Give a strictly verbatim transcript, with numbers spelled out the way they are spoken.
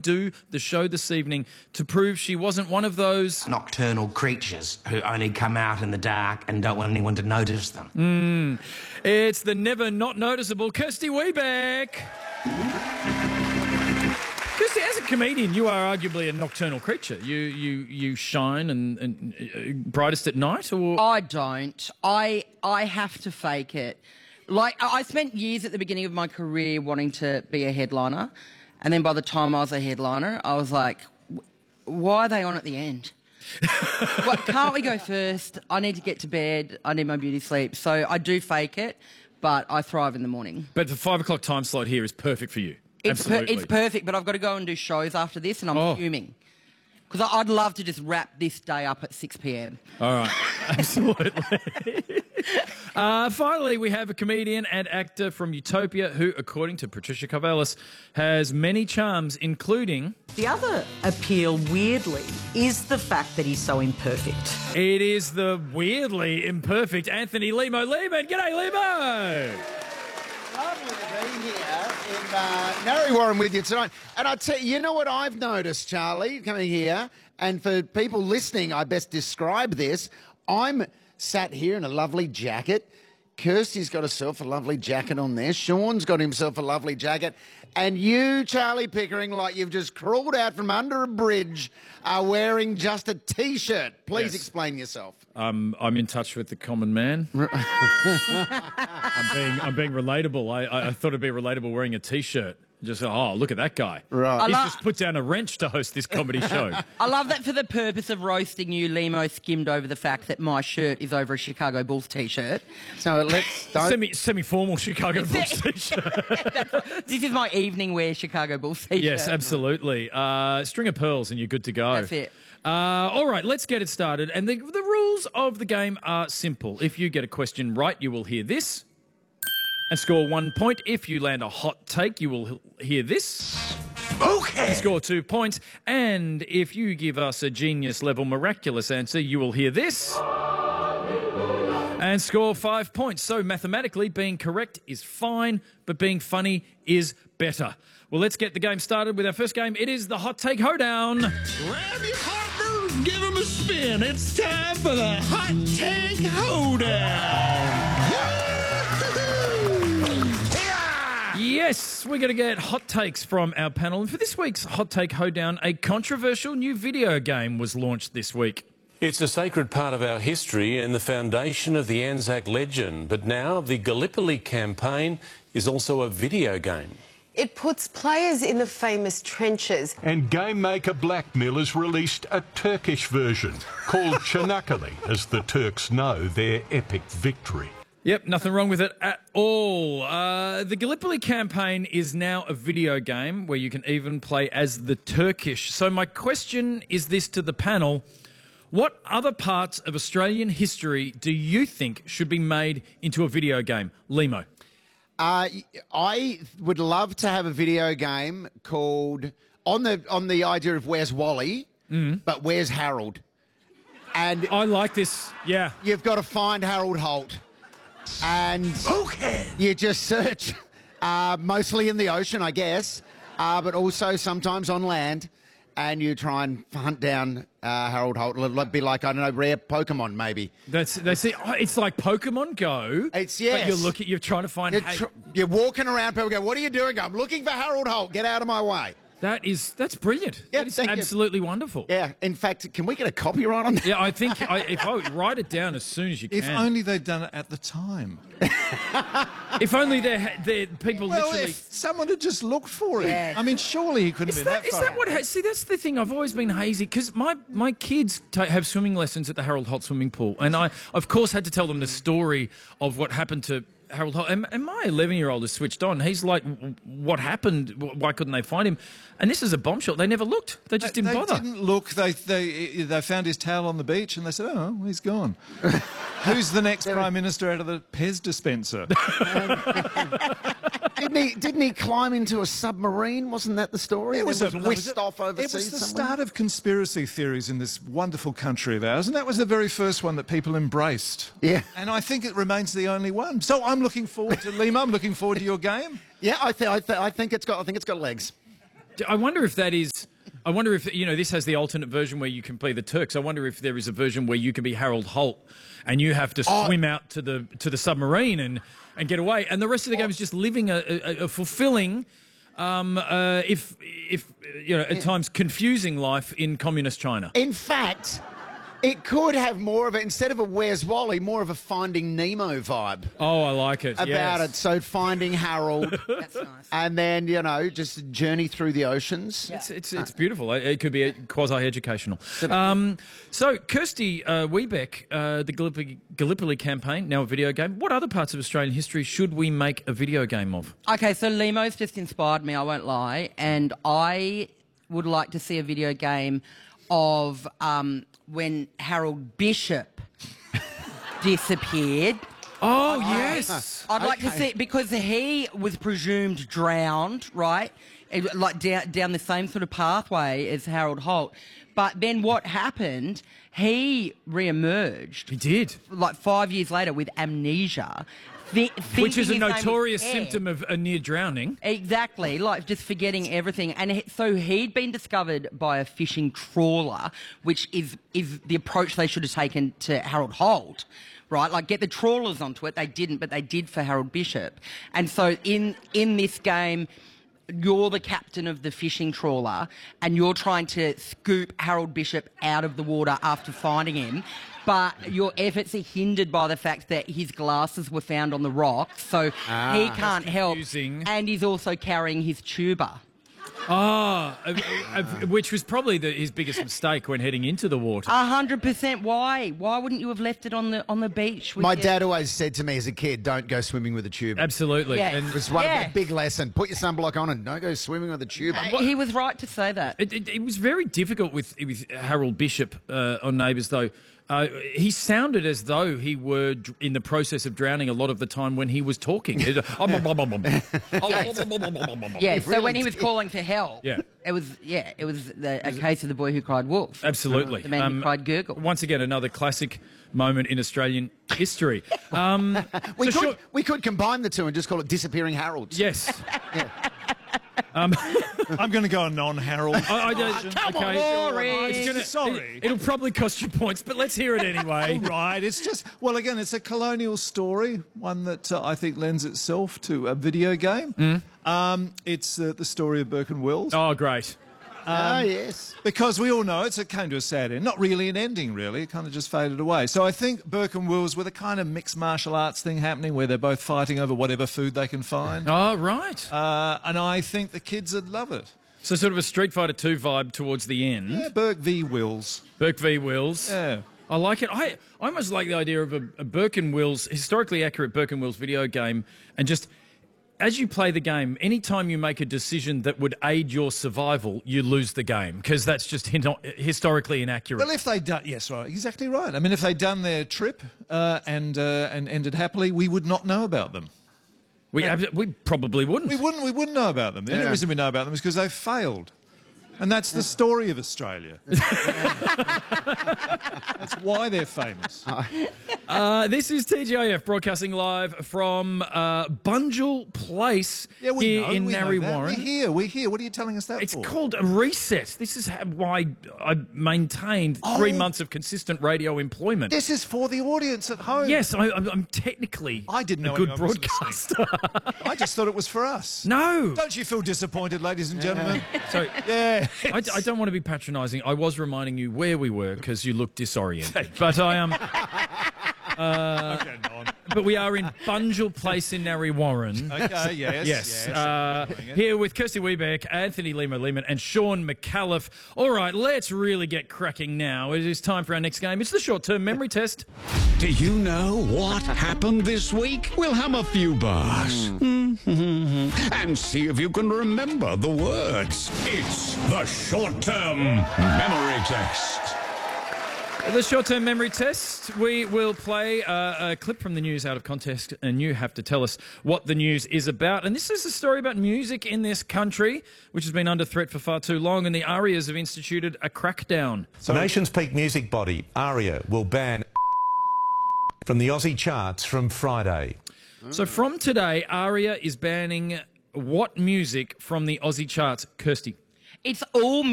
do the show this evening to prove she wasn't one of those nocturnal creatures who only come out in the dark and don't want anyone to notice them. Mm. It's the never not noticeable Kirsty Wiebeck. Kirsty, as a comedian, you are arguably a nocturnal creature. You you you shine and, and uh, brightest at night, or I don't. I I have to fake it. Like, I spent years at the beginning of my career wanting to be a headliner, and then by the time I was a headliner, I was like, why are they on at the end? What, can't we go first? I need to get to bed. I need my beauty sleep. So I do fake it, but I thrive in the morning. But the five o'clock time slot here is perfect for you. It's, per Absolutely. it's perfect, but I've got to go and do shows after this, and I'm Oh. fuming. Because I'd love to just wrap this day up at six p m All right, absolutely. uh, finally, we have a comedian and actor from Utopia who, according to Patricia Karvelas, has many charms, including... The other appeal, weirdly, is the fact that he's so imperfect. It is the weirdly imperfect Anthony Limo Lehman. G'day, Limo! Lovely to be here in uh, Narre Warren with you tonight. And I tell you, you know what I've noticed, Charlie, coming here, and for people listening, I best describe this. I'm sat here in a lovely jacket. Kirsty's got herself a lovely jacket on there. Sean's got himself a lovely jacket. And you, Charlie Pickering, like you've just crawled out from under a bridge, are wearing just a T-shirt. Please Yes. explain yourself. Um, I'm in touch with the common man. I'm being I'm being relatable. I, I, I thought it'd be relatable wearing a T-shirt. Just, oh, look at that guy. Right. He's just put down a wrench to host this comedy show. I love that for the purpose of roasting you, Limo skimmed over the fact that my shirt is over a Chicago Bulls T-shirt. So let's... Don't... Semi, semi-formal Chicago Bulls T-shirt. This is my evening wear Chicago Bulls T-shirt. Yes, absolutely. Uh, string of pearls and you're good to go. That's it. Uh, all right, let's get it started. And the, the rules of the game are simple. If you get a question right, you will hear this and score one point. If you land a hot take, you will hear this. Okay. And score two points. And if you give us a genius-level miraculous answer, you will hear this and score five points. So mathematically, being correct is fine, but being funny is better. Well, let's get the game started with our first game. It is the Hot Take Hoedown. Grab your partner, give him a spin. It's time for the Hot Take Hoedown. Yes, we're going to get hot takes from our panel. And for this week's Hot Take Hoedown, a controversial new video game was launched this week. It's a sacred part of our history and the foundation of the Anzac legend. But now the Gallipoli campaign is also a video game. It puts players in the famous trenches. And game maker Blackmill has released a Turkish version called Çanakkale, as the Turks know their epic victory. Yep, nothing wrong with it at all. Uh, the Gallipoli campaign is now a video game where you can even play as the Turkish. So my question is this to the panel. What other parts of Australian history do you think should be made into a video game? Limo. Uh, I would love to have a video game called, on the on the idea of where's Wally, Mm. but where's Harold? And I like this, yeah. You've got to find Harold Holt. And Okay. you just search, uh, mostly in the ocean, I guess, uh, but also sometimes on land, and you try and hunt down uh, Harold Holt. It'll be like, I don't know, rare Pokemon, maybe. That's they see. Oh, it's like Pokemon Go. It's, But yes. you're looking. You're trying to find. You're, hey, tr- you're walking around, people go, what are you doing? I'm looking for Harold Holt. Get out of my way. that is that's brilliant. Yeah, that is thank you. absolutely wonderful. Yeah, in fact, can we get a copyright on that? Yeah, I think I, if I would write it down as soon as you can. If only they'd done it at the time. If only they're, they're people Well, literally. if someone had just looked for him. Yeah. I mean, surely he couldn't Is have been that, that, is far. that what? Ha- see, that's the thing. I've always been hazy because my my kids ta have swimming lessons at the Harold Holt swimming pool, and I, of course, had to tell them the story of what happened to Harold Holt. And, and my eleven-year-old is switched on. He's like, "W- "What happened? W- Why couldn't they find him?" And this is a bombshell. They never looked. They just didn't they bother. didn't look. They, they they found his towel on the beach and they said, oh, he's gone. Who's the next Prime Minister out of the Pez dispenser? Didn't he, didn't he climb into a submarine? Wasn't that the story? It was, It a, whisked it was off It overseas was the somewhere? start of conspiracy theories in this wonderful country of ours, and that was the very first one that people embraced. Yeah. And I think it remains the only one. So I'm looking forward to Lima. I'm looking forward to your game. Yeah, I, th- I, th- I think it's got. I think it's got legs. I wonder if that is. I wonder if, you know, this has the alternate version where you can play the Turks. I wonder if there is a version where you can be Harold Holt and you have to Oh. swim out to the to the submarine and, and get away. And the rest of the game is just living a, a, a fulfilling, um, uh, if, if you know, at times confusing life in communist China. In fact, it could have more of it, instead of a Where's Wally, more of a Finding Nemo vibe Oh, I like it. about yes. it. So finding Harold, That's nice. and then, you know, just a journey through the oceans. It's, it's, it's beautiful. It, it could be quasi-educational. Um, so, Kirsty uh, Wiebeck, uh, the Gallipoli, Gallipoli campaign, now a video game. What other parts of Australian history should we make a video game of? Okay, so Lemo's just inspired me, I won't lie, and I would like to see a video game of um, when Harold Bishop disappeared. Oh, yes. I'd like to Okay. see it because he was presumed drowned, right? It- like down, down the same sort of pathway as Harold Holt. But then what happened? He re-emerged He did. like five years later with amnesia. thi- Which is a thinking his name was notorious Ed. symptom of a near drowning. Exactly, like just forgetting everything. And he, so he'd been discovered by a fishing trawler, which is is the approach they should have taken to Harold Holt, right? Like get the trawlers onto it. They didn't, but they did for Harold Bishop. And so in in this game, you're the captain of the fishing trawler and you're trying to scoop Harold Bishop out of the water after finding him. But your efforts are hindered by the fact that his glasses were found on the rocks, so he can't help. confusing. And he's also carrying his tuba. Ah, uh, uh, which was probably the, his biggest mistake when heading into the water. A hundred percent. Why? Why wouldn't you have left it on the on the beach? With My your- dad always said to me as a kid, don't go swimming with a tube. Absolutely. Yeah. And It was one Yeah. of the big lesson. Put your sunblock on and don't go swimming with a tube. He was right to say that. It, it, it was very difficult with, with Harold Bishop uh, on Neighbours, though. Uh, he sounded as though he were dr- in the process of drowning a lot of the time when he was talking. It- Yeah. So when he was calling for help, Yeah. it was yeah, it was the, a case of the boy who cried wolf. Absolutely. The man who cried gurgle. Once again, another classic moment in Australian history. Um, We, so could, sure- we could combine the two and just call it Disappearing Harolds. yes. I'm going to go a non-Harold. I, I don't, come on, okay. Boring. It's gonna- Sorry. It, will probably cost you points, but let's hear it anyway. Right, it's just, well, again, it's a colonial story, one that uh, I think lends itself to a video game. Um, it's uh, the story of Burke and Wills. Oh, great. Oh, yes. Because we all know it's, it came to a sad end. Not really an ending, really. It kind of just faded away. So I think Burke and Wills with a kind of mixed martial arts thing happening where they're both fighting over whatever food they can find. Oh, right. Uh, and I think the kids would love it. So sort of a Street Fighter two vibe towards the end. Yeah, Burke v. Wills. Burke v. Wills. Yeah. I like it. I, I almost like the idea of a, a Burke and Wills, historically accurate Burke and Wills video game, and just as you play the game, anytime you make a decision that would aid your survival, you lose the game because that's just hin- historically inaccurate. Well, if they'd done, yes, right, exactly right. I mean, if they'd done their trip uh, and uh, and ended happily, we would not know about them. we, abs- we probably wouldn't. We wouldn't. We wouldn't know about them. The only Yeah. reason we know about them is because they failed, and that's the story of Australia. That's why they're famous. Uh, this is T G I F broadcasting live from uh, Bunjil Place Yeah, we here know. in we know Narre that. Warren. We're here. We're here. What are you telling us that It's for? called a recess. This is how, why I maintained three Oh. months of consistent radio employment. This is for the audience at home. Yes, I, I'm I'm technically I didn't know a good anyone was listening. broadcaster. I just thought it was for us. No. Don't you feel disappointed, ladies and gentlemen? So Yeah. I, I don't want to be patronising. I was reminding you where we were because you looked disoriented. But I am. Okay, non. But we are in Bunjil Place in Narre Warren. Okay, yes. Yes, uh, here with Kirsty Wiebeck, Anthony Limo Lehman, and Sean McAuliffe. All right, let's really get cracking now. It is time for our next game. It's the short-term memory test. Do you know what happened this week? We'll hum a few bars and see if you can remember the words. It's the short-term memory test. The short-term memory test, we will play uh, a clip from the news out of context, and you have to tell us what the news is about. And this is a story about music in this country, which has been under threat for far too long, and the ARIAs have instituted a crackdown. The nation's peak music body, ARIA, will ban from the Aussie charts from Friday. So from today, ARIA is banning what music from the Aussie charts? Kirsty. It's all